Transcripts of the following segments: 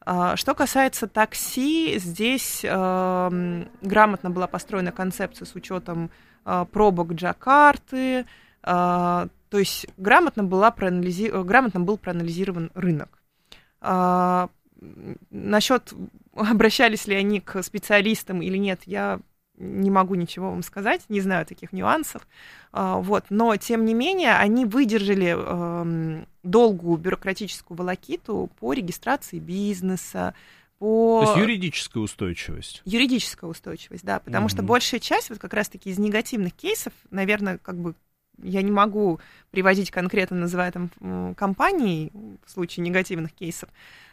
Что касается такси, здесь грамотно была построена концепция с учетом пробок Джакарты, то есть грамотно был проанализирован рынок. Насчет, обращались ли они к специалистам или нет, я не могу ничего вам сказать, не знаю таких нюансов. Но, тем не менее, они выдержали долгую бюрократическую волокиту по регистрации бизнеса, То есть юридическая устойчивость. Юридическая устойчивость, да, потому что большая часть вот как раз-таки из негативных кейсов, наверное, я не могу приводить конкретно, называя там компании в случае негативных кейсов,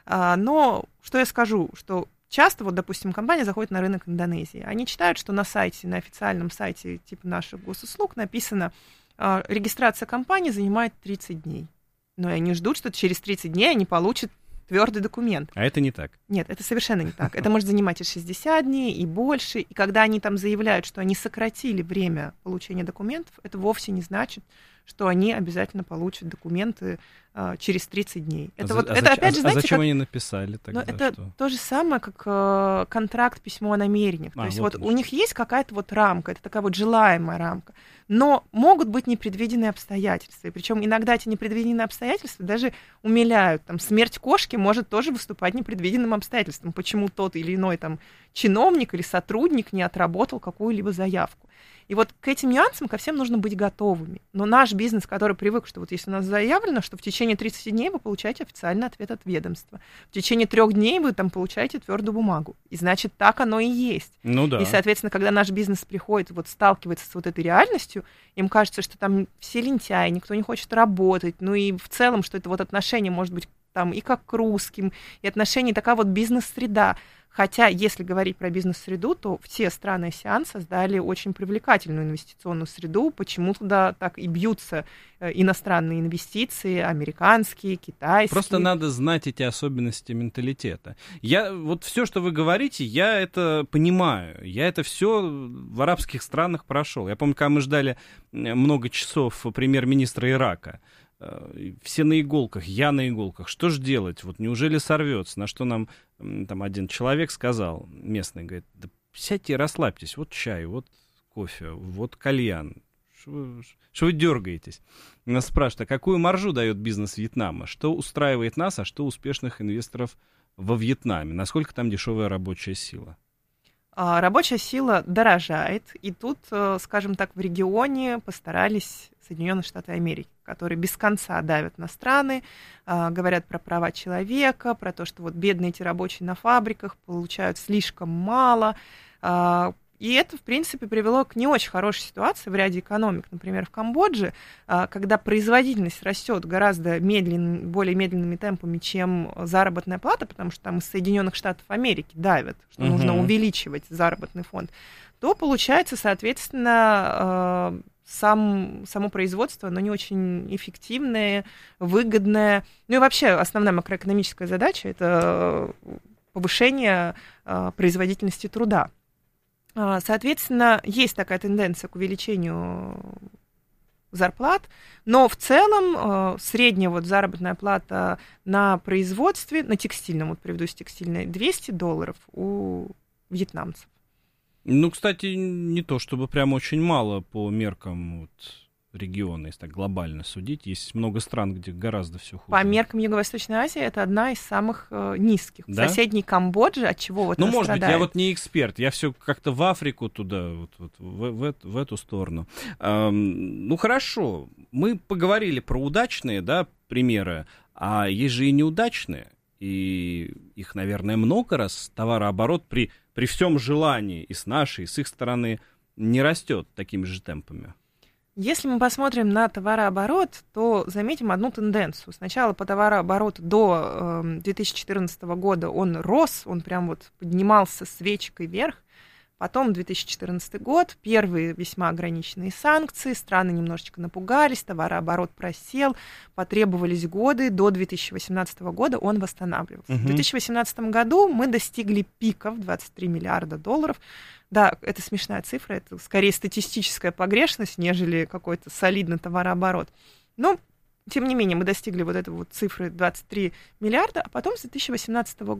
но что я скажу, что часто, вот, допустим, компания заходит на рынок Индонезии, они читают, что на сайте, на официальном сайте типа наших госуслуг написано, регистрация компании занимает 30 дней, но они ждут, что через 30 дней они получат твердый документ. А это не так. Нет, это совершенно не так. Это может занимать и 60 дней, и больше. И когда они там заявляют, что они сократили время получения документов, это вовсе не значит, что они обязательно получат документы через 30 дней. Зачем они написали тогда? Это то же самое, как контракт, письмо о намерениях. То есть вот у них есть какая-то вот рамка, это такая вот желаемая рамка. Но могут быть непредвиденные обстоятельства. И причем иногда эти непредвиденные обстоятельства даже умиляют. Там, смерть кошки может тоже выступать непредвиденным обстоятельством. Почему тот или иной там, чиновник или сотрудник не отработал какую-либо заявку. И вот к этим нюансам ко всем нужно быть готовыми. Но наш бизнес, который привык, что вот если у нас заявлено, что в течение 30 дней вы получаете официальный ответ от ведомства, в течение 3 дней вы там получаете твердую бумагу. И значит, так оно и есть. Ну да. И, соответственно, когда наш бизнес приходит, вот сталкивается с вот этой реальностью, им кажется, что там все лентяи, никто не хочет работать, ну и в целом, что это вот отношение может быть там и как к русским, и отношение такая вот бизнес-среда. Хотя, если говорить про бизнес-среду, то все страны АСЕАН создали очень привлекательную инвестиционную среду. Почему туда так и бьются иностранные инвестиции, американские, китайские? Просто надо знать эти особенности менталитета. Вот все, что вы говорите, я это понимаю. Я это все в арабских странах прошел. Я помню, когда мы ждали много часов премьер-министра Ирака, все на иголках, я на иголках. Что ж делать? Вот неужели сорвется? На что нам там один человек сказал, местный, говорит, да сядьте и расслабьтесь. Вот чай, вот кофе, вот кальян. Что вы дергаетесь? Нас спрашивают, а какую маржу дает бизнес Вьетнама? Что устраивает нас, а что успешных инвесторов во Вьетнаме? Насколько там дешевая рабочая сила? Рабочая сила дорожает, и тут, скажем так, в регионе постарались Соединенные Штаты Америки, которые без конца давят на страны, говорят про права человека, про то, что вот бедные эти рабочие на фабриках получают слишком мало. И это, в принципе, привело к не очень хорошей ситуации в ряде экономик. Например, в Камбодже, когда производительность растет гораздо более медленными темпами, чем заработная плата, потому что там из Соединенных Штатов Америки давят, что нужно увеличивать заработный фонд, то получается, соответственно, само производство, оно не очень эффективное, выгодное. Ну и вообще основная макроэкономическая задача – это повышение производительности труда. Соответственно, есть такая тенденция к увеличению зарплат, но в целом средняя вот заработная плата на производстве, на текстильном, вот приведу с текстильной, $200 у вьетнамцев. Ну, кстати, не то чтобы прям очень мало по меркам вот региона, если так глобально судить. Есть много стран, где гораздо все хуже. По меркам Юго-Восточной Азии это одна из самых низких. Да? Соседней Камбоджи, от чего вот она может страдает. быть, я вот не эксперт, я все как-то в Африку туда, в эту сторону. Ну, хорошо, мы поговорили про удачные, да, примеры, а есть же и неудачные, и их, наверное, много раз товарооборот при всем желании и с нашей, и с их стороны не растет такими же темпами. Если мы посмотрим на товарооборот, то заметим одну тенденцию. Сначала по товарообороту до 2014 года он рос, он прям вот поднимался свечкой вверх. Потом 2014 год, первые весьма ограниченные санкции, страны немножечко напугались, товарооборот просел, потребовались годы, до 2018 года он восстанавливался. В 2018 году мы достигли пика в $23 миллиарда. Да, это смешная цифра, это скорее статистическая погрешность, нежели какой-то солидный товарооборот. Но, тем не менее, мы достигли вот этой вот цифры 23 миллиарда, а потом с 2018